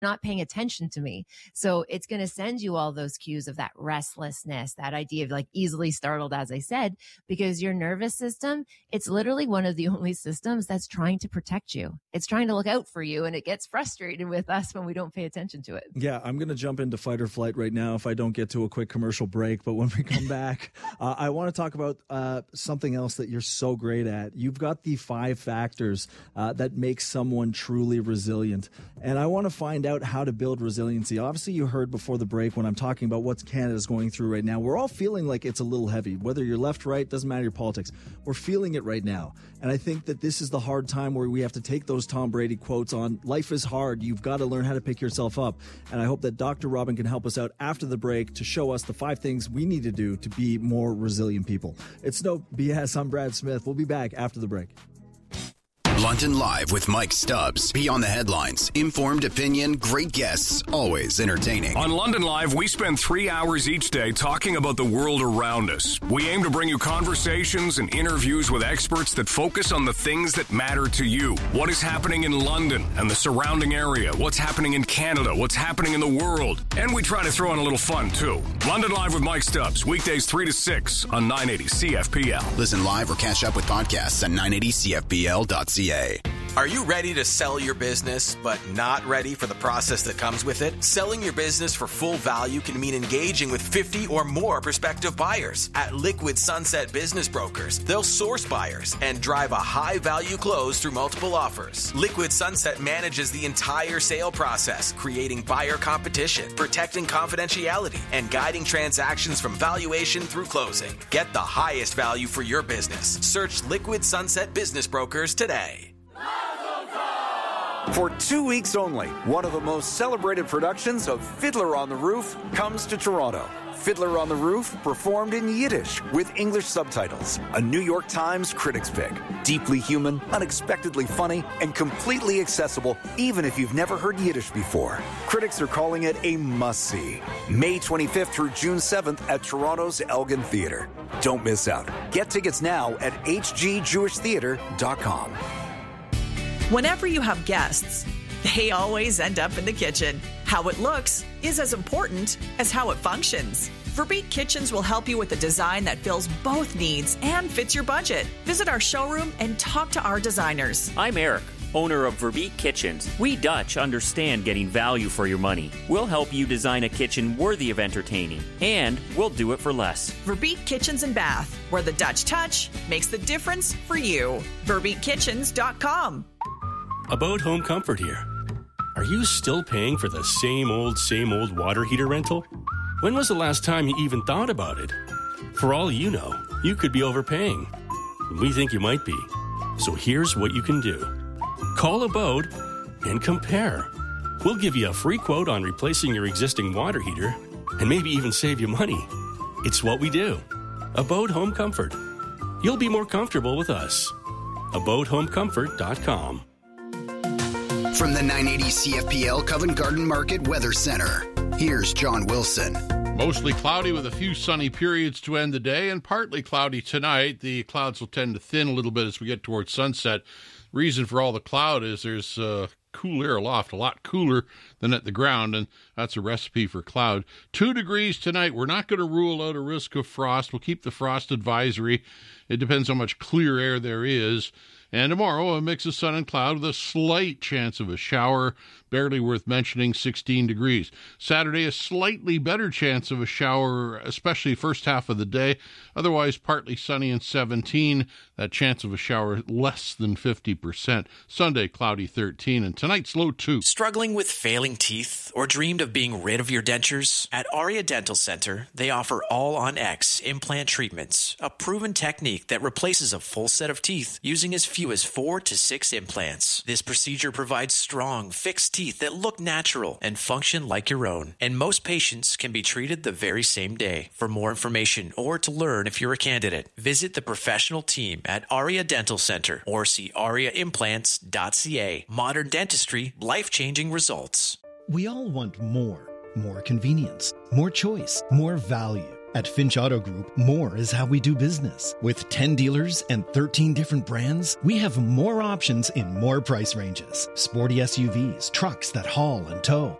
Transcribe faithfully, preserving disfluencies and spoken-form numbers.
not paying attention to me. So it's going to send you all those cues of that restlessness, that idea of like easily startled, as I said, because your nervous system, it's literally one of the only systems that's trying to protect you. It's trying to look out for you, and it gets frustrated with us when we don't pay attention to it. Yeah, I'm going to jump into fight or flight right now if I don't get to a quick commercial break. But when we come back, uh, I want to talk about uh, something else that you're so great at. You've got the five factors uh, that make someone truly resilient. And I want to find out how to build resiliency. Obviously, you heard before the break when I'm talking about what Canada's going through right now. We're all feeling like it's a little heavy. Whether you're left, right, doesn't matter your politics. We're feeling it right now. And I think that this is the hard time where we have to take those Tom Brady quotes on life is hard. You've got to learn how to pick yourself up. And I hope that Doctor Robin can help us out after the break to show us the five things we need to do to be more resilient people. It's no B S. I'm Brad Smith. We'll be back after the break. London Live with Mike Stubbs. Beyond the headlines, informed opinion, great guests, always entertaining. On London Live, we spend three hours each day talking about the world around us. We aim to bring you conversations and interviews with experts that focus on the things that matter to you. What is happening in London and the surrounding area? What's happening in Canada? What's happening in the world? And we try to throw in a little fun, too. London Live with Mike Stubbs, weekdays three to six on nine eighty C F P L. Listen live or catch up with podcasts at nine eighty C F P L dot C A. Are you ready to sell your business, but not ready for the process that comes with it? Selling your business for full value can mean engaging with fifty or more prospective buyers. At Liquid Sunset Business Brokers, they'll source buyers and drive a high-value close through multiple offers. Liquid Sunset manages the entire sale process, creating buyer competition, protecting confidentiality, and guiding transactions from valuation through closing. Get the highest value for your business. Search Liquid Sunset Business Brokers today. For two weeks only, one of the most celebrated productions of Fiddler on the Roof comes to Toronto. Fiddler on the Roof, performed in Yiddish with English subtitles. A New York Times critics pick. Deeply human, unexpectedly funny, and completely accessible even if you've never heard Yiddish before. Critics are calling it a must-see. May twenty-fifth through June seventh at Toronto's Elgin Theatre. Don't miss out. Get tickets now at h g jewish theatre dot com. Whenever you have guests, they always end up in the kitchen. How it looks is as important as how it functions. Verbeek Kitchens will help you with a design that fills both needs and fits your budget. Visit our showroom and talk to our designers. I'm Eric, owner of Verbeek Kitchens. We Dutch understand getting value for your money. We'll help you design a kitchen worthy of entertaining, and we'll do it for less. Verbeek Kitchens and Bath, where the Dutch touch makes the difference for you. verbeek kitchens dot com. About Home Comfort here. Are you still paying for the same old, same old water heater rental? When was the last time you even thought about it? For all you know, you could be overpaying. We think you might be. So here's what you can do. Call Abode and compare. We'll give you a free quote on replacing your existing water heater and maybe even save you money. It's what we do. Abode Home Comfort. You'll be more comfortable with us. abode home comfort dot com. From the nine eighty C F P L Covent Garden Market Weather Center, here's John Wilson. Mostly cloudy with a few sunny periods to end the day, and partly cloudy tonight. The clouds will tend to thin a little bit as we get towards sunset. Reason for all the cloud is there's uh, cool air aloft, a lot cooler than at the ground, and that's a recipe for cloud. Two degrees tonight. We're not going to rule out a risk of frost. We'll keep the frost advisory. It depends how much clear air there is. And tomorrow, a mix of sun and cloud with a slight chance of a shower, barely worth mentioning, sixteen degrees. Saturday, a slightly better chance of a shower, especially first half of the day. Otherwise, partly sunny and seventeen. That chance of a shower less than fifty percent. Sunday, cloudy, thirteen. And tonight's low, two. Struggling with failing teeth or dreamed of being rid of your dentures? At Aria Dental Center, they offer All-on-X implant treatments, a proven technique that replaces a full set of teeth using as few as four to six implants. This procedure provides strong, fixed teeth that look natural and function like your own. And most patients can be treated the very same day. For more information or to learn if you're a candidate, visit the professional team at Aria Dental Center or see aria implants dot c a. Modern dentistry, life-changing results. We all want more. More convenience, more choice, more value. At Finch Auto Group, more is how we do business. With ten dealers and thirteen different brands, we have more options in more price ranges. Sporty S U Vs, trucks that haul and tow,